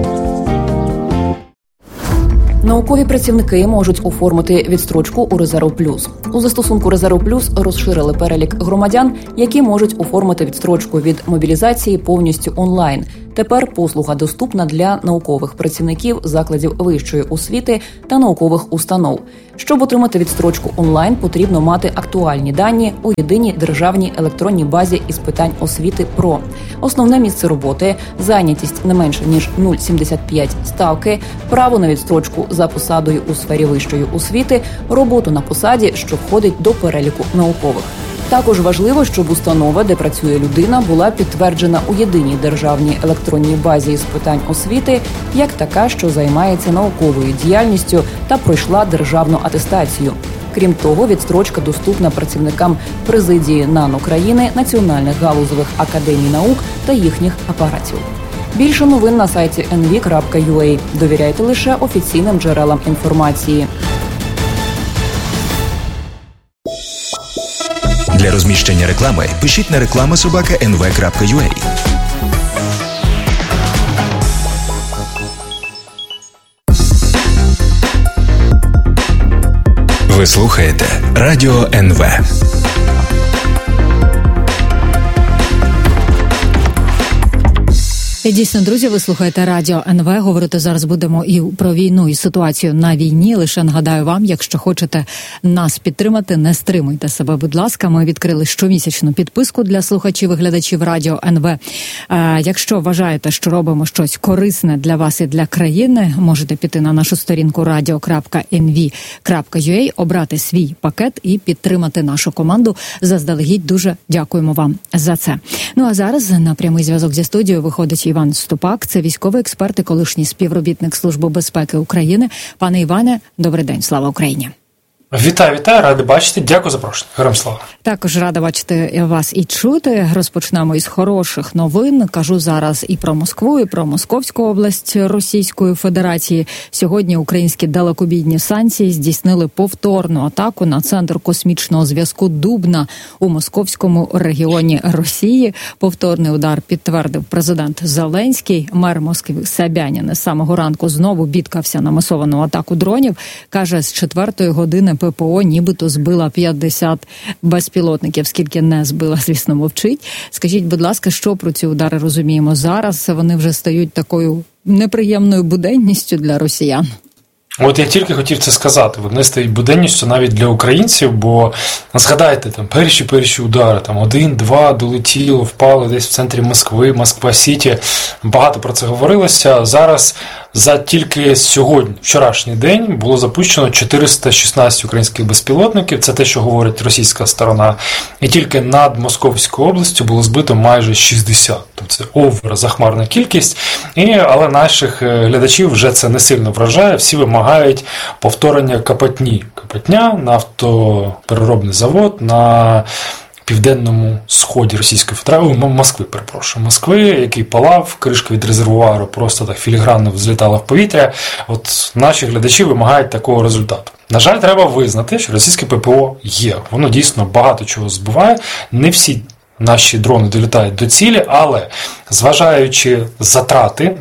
Speaker 5: Наукові працівники можуть оформити відстрочку у Резерв Плюс. У застосунку Резерв Плюс розширили перелік громадян, які можуть оформити відстрочку від мобілізації повністю онлайн. Тепер послуга доступна для наукових працівників закладів вищої освіти та наукових установ. Щоб отримати відстрочку онлайн, потрібно мати актуальні дані у єдиній державній електронній базі із питань освіти ПРО. Основне місце роботи, зайнятість не менше ніж нуль цілих сімдесят п'ять ставки, право на відстрочку за посадою у сфері вищої освіти, роботу на посаді, що входить до переліку наукових. Також важливо, щоб установа, де працює людина, була підтверджена у єдиній державній електронній базі з питань освіти, як така, що займається науковою діяльністю та пройшла державну атестацію. Крім того, відстрочка доступна працівникам президії НАН України, національних галузевих академій наук та їхніх апаратів. Більше новин на сайті ен ві крапка ю а. Довіряйте лише офіційним джерелам інформації.
Speaker 3: Для розміщення реклами пишіть на реклама собака ен ве крапка ю а. Ви слухаєте Радіо ен ве.
Speaker 7: І дійсно, друзі, ви слухаєте Радіо ен ве. Говорити зараз будемо і про війну, і ситуацію на війні. Лише нагадаю вам, якщо хочете нас підтримати, не стримуйте себе, будь ласка. Ми відкрили щомісячну підписку для слухачів і глядачів Радіо ен ве. А, якщо вважаєте, що робимо щось корисне для вас і для країни, можете піти на нашу сторінку радіо крапка ен ві крапка ю а, обрати свій пакет і підтримати нашу команду. Заздалегідь дуже дякуємо вам за це. Ну а зараз на прямий зв'язок зі студією виходить Іван Ступак, це військовий експерт і колишній співробітник Служби безпеки України. Пане Іване, добрий день, слава Україні!
Speaker 13: Вітаю, вітаю, радий бачити. Дякую за запрошення. Героям слава.
Speaker 7: Також рада бачити вас і чути. Розпочнемо із хороших новин. Кажу зараз і про Москву, і про Московську область Російської Федерації. Сьогодні українські далекобійні санкції здійснили повторну атаку на центр космічного зв'язку Дубна у Московському регіоні Росії. Повторний удар підтвердив президент Зеленський. Мер Москви Собянін з самого ранку знову бідкався на масовану атаку дронів. Каже, з четвертої години пе пе о нібито збила п'ятдесят безпілотників, скільки не збила, звісно, мовчить. Скажіть, будь ласка, що про ці удари розуміємо зараз? Вони вже стають такою неприємною буденністю для росіян.
Speaker 13: От я тільки хотів це сказати. Вони стають буденністю навіть для українців, бо згадайте, там перші-перші удари, там один-два долетіло, впало десь в центрі Москви, Москва-Сіті. Багато про це говорилося. Зараз за тільки сьогодні, вчорашній день, було запущено чотириста шістнадцять українських безпілотників. Це те, що говорить російська сторона. І тільки над Московською областю було збито майже шістдесят. Тобто це овер захмарна кількість. І, але наших глядачів вже це не сильно вражає. Всі вимагають повторення Капотні. Капотня, нафтопереробний завод на південному сході Російської Федерації, Москви, перепрошую, Москви, який палав, кришка від резервуару просто так філігранно взлітала в повітря. От наші глядачі вимагають такого результату. На жаль, треба визнати, що російське пе пе о є. Воно дійсно багато чого збиває. Не всі наші дрони долітають до цілі, але зважаючи затрати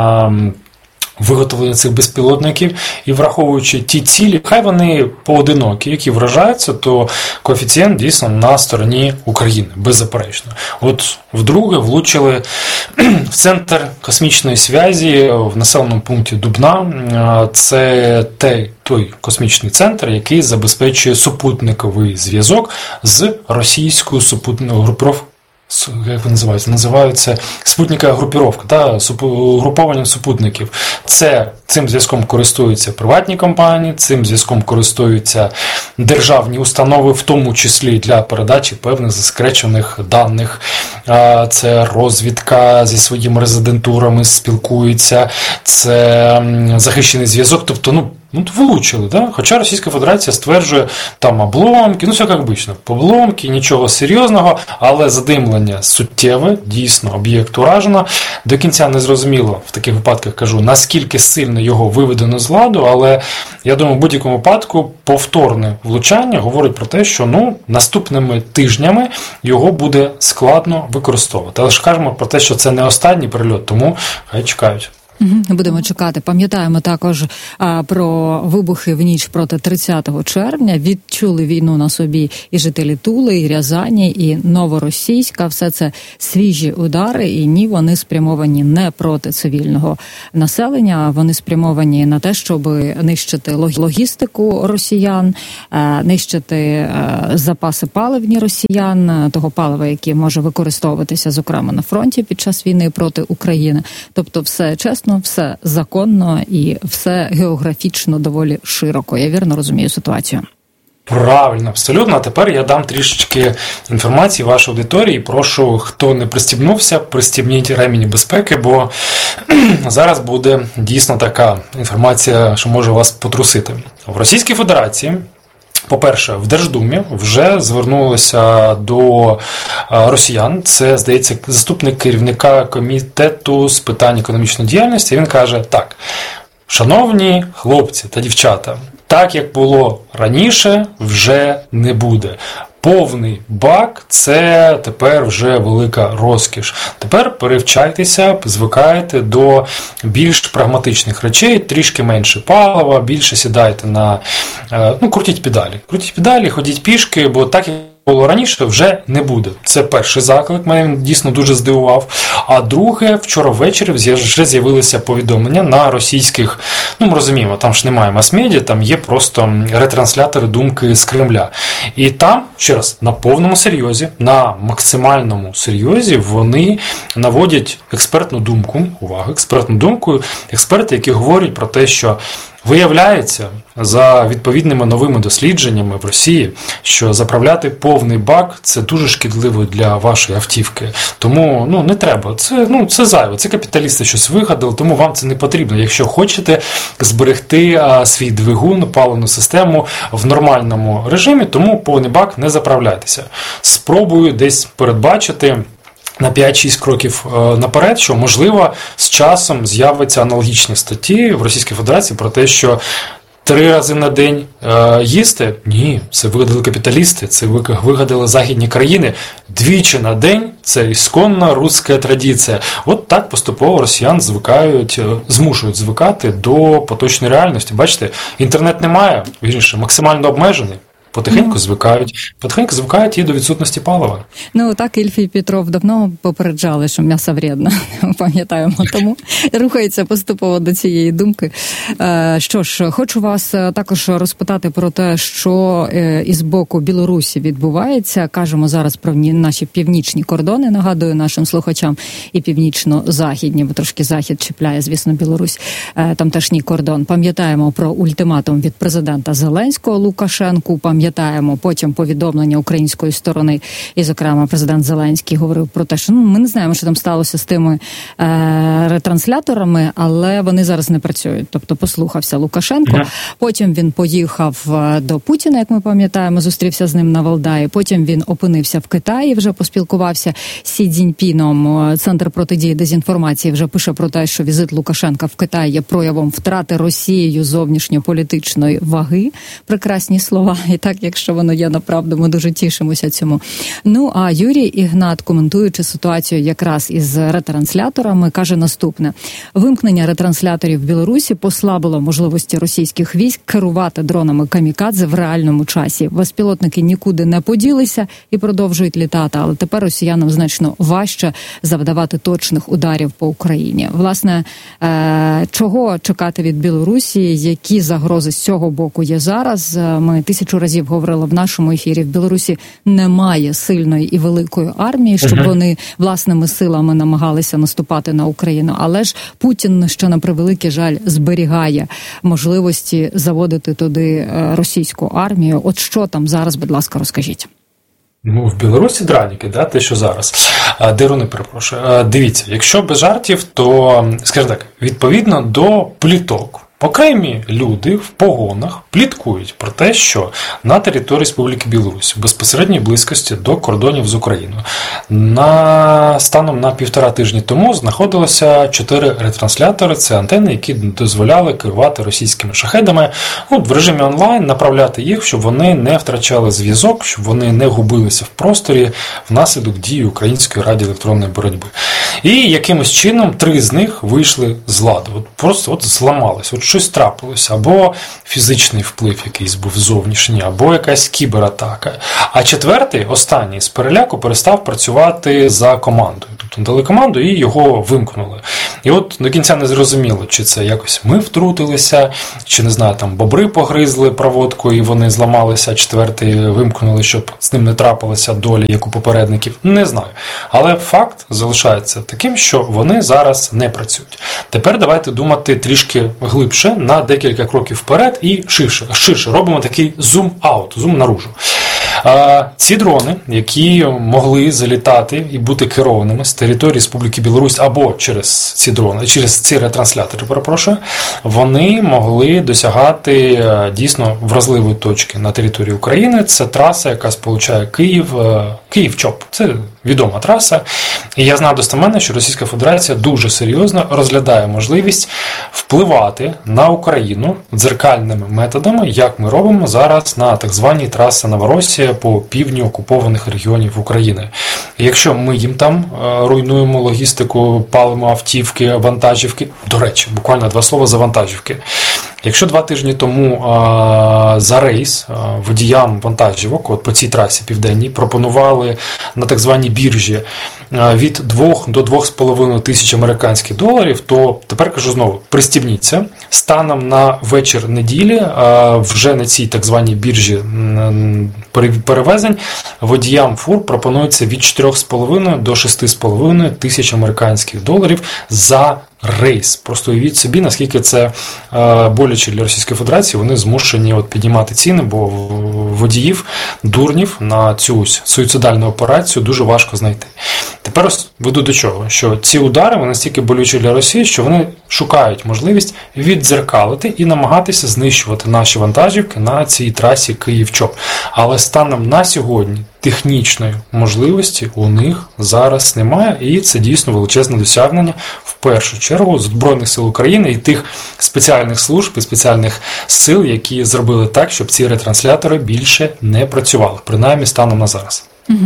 Speaker 13: на виготовлення цих безпілотників і враховуючи ті цілі, хай вони поодинокі, які вражаються, то коефіцієнт дійсно на стороні України, беззаперечно. От вдруге влучили в центр космічної зв'язі в населеному пункті Дубна. Це той, той космічний центр, який забезпечує супутниковий зв'язок з російською супутниковою групою як вони називаються? Називаються спутникова групіровка, та, угруповання супутників. Це, цим зв'язком користуються приватні компанії, цим зв'язком користуються державні установи, в тому числі для передачі певних засекречених даних. Це розвідка зі своїми резидентурами спілкується, це захищений зв'язок, тобто, ну, Ну, влучили, да? Хоча Російська Федерація стверджує, там обломки, ну все як обично, обломки, нічого серйозного, але задимлення суттєве, дійсно, об'єкт уражено. До кінця не зрозуміло, в таких випадках кажу, наскільки сильно його виведено з ладу, але я думаю, в будь-якому випадку повторне влучання говорить про те, що, ну, наступними тижнями його буде складно використовувати. Але ж кажемо про те, що це не останній прильот, тому хай чекають.
Speaker 7: Будемо чекати. Пам'ятаємо також а, про вибухи в ніч проти тридцятого червня. Відчули війну на собі і жителі Тули, і Рязані, і Новоросійська. Все це свіжі удари, і ні, вони спрямовані не проти цивільного населення, вони спрямовані на те, щоб нищити логістику росіян, нищити запаси паливні росіян, того палива, яке може використовуватися, зокрема, на фронті під час війни проти України. Тобто все чесно, все законно і все географічно доволі широко. Я вірно розумію ситуацію?
Speaker 13: Правильно, абсолютно. А тепер я дам трішечки інформації вашій аудиторії. Прошу, хто не пристібнувся, пристібніть ремені безпеки, бо зараз буде дійсно така інформація, що може вас потрусити. В Російській Федерації, по-перше, в Держдумі вже звернулися до росіян. Це, здається, заступник керівника комітету з питань економічної діяльності. Він каже, так, шановні хлопці та дівчата, так, як було раніше, вже не буде. Повний бак – це тепер вже велика розкіш. Тепер перевчайтеся, звикайте до більш прагматичних речей, трішки менше палива, більше сідайте на, ну, крутіть педалі. Крутіть педалі, ходіть пішки, бо так, як було раніше, вже не буде. Це перший заклик, мене дійсно дуже здивував. А друге, вчора ввечері вже з'явилися повідомлення на російських, ну, ми розуміємо, там ж немає мас-медіа, там є просто ретранслятори думки з Кремля. І там, ще раз, на повному серйозі, на максимальному серйозі вони наводять експертну думку, увагу, експертну думку, експерти, які говорять про те, що виявляється, за відповідними новими дослідженнями в Росії, що заправляти повний бак – це дуже шкідливо для вашої автівки. Тому, ну, не треба. Це, ну, це зайве. Це капіталісти щось вигадали, тому вам це не потрібно. Якщо хочете зберегти а, свій двигун, паливну систему в нормальному режимі, тому повний бак не заправляйтеся. Спробую десь передбачити на п'ять-шість кроків наперед, що, можливо, з часом з'являться аналогічні статті в Російській Федерації про те, що три рази на день е, їсти? Ні, це вигадали капіталісти, це вигадали західні країни. Двічі на день – це ісконна руська традиція. От так поступово росіян звикають, змушують звикати до поточної реальності. Бачите, інтернет немає, вірніше, максимально обмежений. Потихеньку ну, звикають, потихеньку звикають і до відсутності палива.
Speaker 7: Ну, так Ільф і Петров давно попереджали, що м'ясо вредно, пам'ятаємо, тому рухається поступово до цієї думки. Що ж, хочу вас також розпитати про те, що із боку Білорусі відбувається. Кажемо зараз про наші північні кордони, нагадую нашим слухачам, і північно-західні, бо трошки захід чіпляє, звісно, Білорусь, тамтешній кордон. Пам'ятаємо про ультиматум від президента Зеленського Лукашенку, пам'ятаємо потім повідомлення української сторони, і, зокрема, президент Зеленський говорив про те, що ну, ми не знаємо, що там сталося з тими е- ретрансляторами, але вони зараз не працюють. Тобто послухався Лукашенко, mm-hmm. потім він поїхав до Путіна, як ми пам'ятаємо, зустрівся з ним на Валдаї, потім він опинився в Китаї, вже поспілкувався з Сі Цзіньпіном. Центр протидії дезінформації вже пише про те, що візит Лукашенка в Китай є проявом втрати Росією зовнішньополітичної ваги. Прекрасні слова. І так, якщо воно є направду, ми дуже тішимося цьому. Ну, а Юрій Ігнат, коментуючи ситуацію якраз із ретрансляторами, каже наступне. Вимкнення ретрансляторів в Білорусі послабило можливості російських військ керувати дронами камікадзе в реальному часі. Безпілотники нікуди не поділися і продовжують літати, але тепер росіянам значно важче завдавати точних ударів по Україні. Власне, е- чого чекати від Білорусі, які загрози з цього боку є зараз? Ми тисячу разів разів говорила в нашому ефірі, в Білорусі немає сильної і великої армії, щоб uh-huh. вони власними силами намагалися наступати на Україну. Але ж Путін, що на превеликий жаль, зберігає можливості заводити туди російську армію. От що там зараз, будь ласка, розкажіть.
Speaker 13: Ну, в Білорусі драніки, да, те, що зараз. Деруни, перепрошую. Дивіться, якщо без жартів, то, скажімо так, відповідно до пліток, окремі люди в погонах пліткують про те, що на території Республіки Білорусь в безпосередній близькості до кордонів з Україною на станом на півтора тижні тому знаходилося чотири ретранслятори, це антени, які дозволяли керувати російськими шахедами, ну, в режимі онлайн, направляти їх, щоб вони не втрачали зв'язок, щоб вони не губилися в просторі внаслідок дії української радіоелектронної боротьби. І якимось чином три з них вийшли з ладу. От просто от зламались, от щось трапилося, або фізичний вплив якийсь був зовнішній, або якась кібератака. А четвертий, останній, з переляку перестав працювати за командою. Тобто дали команду і його вимкнули. І от до кінця не зрозуміло, чи це якось ми втрутилися, чи, не знаю, там бобри погризли проводку і вони зламалися, а четвертий вимкнули, щоб з ним не трапилася доля, як у попередників. Не знаю. Але факт залишається таким, що вони зараз не працюють. Тепер давайте думати трішки глибше, на декілька кроків вперед і ширше. Ширше робимо такий зум-аут, зум наружу. Ці дрони, які могли залітати і бути керованими з території Республіки Білорусь або через ці дрони, через ці ретранслятори, перепрошую, вони могли досягати дійсно вразливої точки на території України. Це траса, яка сполучає Київ, Київ-Чоп. Це відома траса. І я знаю достеменно, що Російська Федерація дуже серйозно розглядає можливість впливати на Україну дзеркальними методами, як ми робимо зараз на так званій трасі Новоросія по півдню окупованих регіонів України. І якщо ми їм там руйнуємо логістику, палимо автівки, вантажівки, до речі, буквально два слова за вантажівки. Якщо два тижні тому а, за рейс а, водіям вантажівок от по цій трасі південній пропонували на так званій біржі а, від двох до двох з половиною тисяч американських доларів, то тепер кажу знову, пристібніться. Станом на вечір неділі а, вже на цій так званій біржі м, перевезень водіям фур пропонується від чотирьох з половиною до шести з половиною тисяч американських доларів за рейс. Просто уявіть собі, наскільки це е, боляче для Російської Федерації, вони змушені от піднімати ціни, бо водіїв, дурнів на цю суїцидальну операцію дуже важко знайти. Тепер веду до чого, що ці удари вони настільки болючі для Росії, що вони шукають можливість віддзеркалити і намагатися знищувати наші вантажівки на цій трасі Київ-Чоп. Але станом на сьогодні технічної можливості у них зараз немає, і це дійсно величезне досягнення в першу чергу Збройних сил України і тих спеціальних служб і спеціальних сил, які зробили так, щоб ці ретранслятори більше не працювали, принаймні станом на зараз.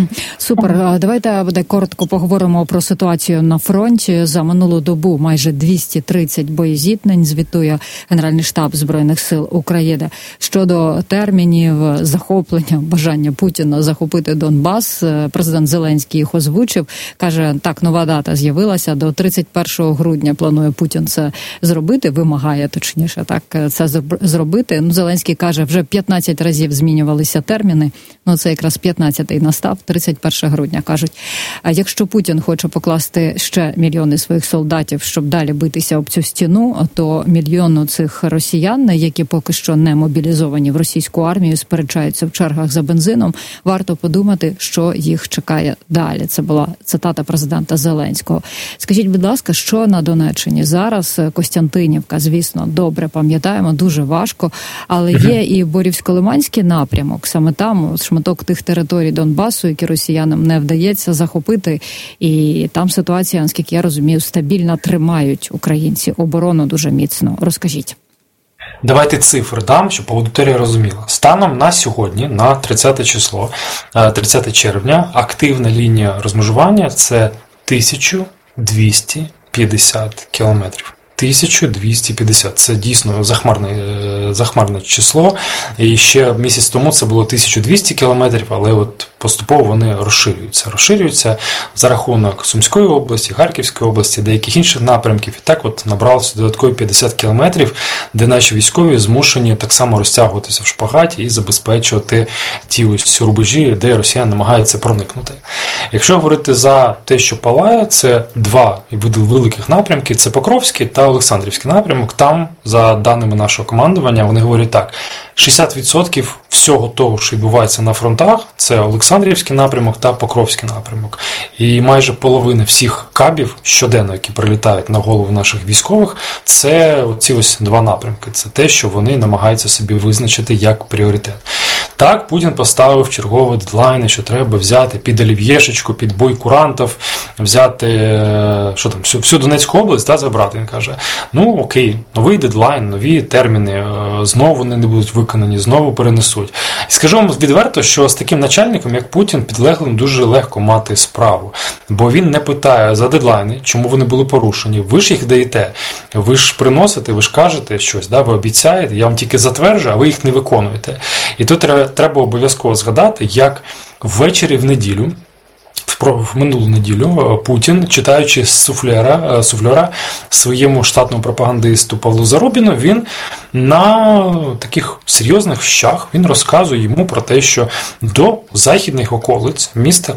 Speaker 7: Супер. Давайте буде коротко поговоримо про ситуацію на фронті. За минулу добу майже двісті тридцять боєзіткнень, звітує Генеральний штаб Збройних сил України. Щодо термінів захоплення, бажання Путіна захопити Донбас, президент Зеленський їх озвучив. Каже, так, нова дата з'явилася, до тридцять першого грудня планує Путін це зробити, вимагає, точніше, так, це зробити. Ну, Зеленський каже, вже п'ятнадцять разів змінювалися терміни, ну це якраз п'ятнадцятий настав, тридцять першого грудня, кажуть. А якщо Путін хоче покласти ще мільйони своїх солдатів, щоб далі битися об цю стіну, то мільйону цих росіян, які поки що не мобілізовані в російську армію, сперечаються в чергах за бензином, варто подумати, що їх чекає далі. Це була цитата президента Зеленського. Скажіть, будь ласка, що на Донеччині зараз? Костянтинівка, звісно, добре пам'ятаємо, дуже важко, але є і Борівсько-Лиманський напрямок. Саме там шматок тих територій Донбасу, які росіянам не вдається захопити, і там ситуація, наскільки я розумію, стабільно, тримають українці оборону дуже міцно. Розкажіть.
Speaker 13: Давайте цифри дам, щоб аудиторія розуміла. Станом на сьогодні, на тридцяте число, тридцяте червня, активна лінія розмежування – це тисяча двісті п'ятдесят кілометрів. тисяча двісті п'ятдесят. Це дійсно захмарне, захмарне число. І ще місяць тому це було тисяча двісті кілометрів, але от поступово вони розширюються. Розширюються за рахунок Сумської області, Харківської області, деяких інших напрямків. І так от набралося додаткові п'ятдесят кілометрів, де наші військові змушені так само розтягуватися в шпагаті і забезпечувати ті ось рубежі, де росіяни намагаються проникнути. Якщо говорити за те, що палає, це два великих напрямки, це Покровський та Олександрівський напрямок. Там, за даними нашого командування, вони говорять так, шістдесят відсотків всього того, що відбувається на фронтах, це Олександрівський напрямок та Покровський напрямок. І майже половина всіх кабів щоденно, які прилітають на голову наших військових, це ці ось два напрямки. Це те, що вони намагаються собі визначити як пріоритет. Так, Путін поставив чергові дедлайни, що треба взяти під олів'єшечку, під бой курантів, взяти що там, всю, всю Донецьку область, да, забрати. Він каже, ну окей, новий дедлайн, нові терміни, знову вони не будуть виконані, знову перенесуть. І скажу вам відверто, що з таким начальником, як Путін, підлеглим дуже легко мати справу. Бо він не питає за дедлайни, чому вони були порушені. Ви ж їх даєте, ви ж приносите, ви ж кажете щось, да, ви обіцяєте, я вам тільки затверджую, а ви їх не виконуєте. І тут треба, треба обов'язково згадати, як ввечері в неділю, в минулу неділю Путін, читаючи з суфлера, суфлера своєму штатному пропагандисту Павлу Зарубіну, він на таких серйозних щах він розказує йому про те, що до західних околиць міста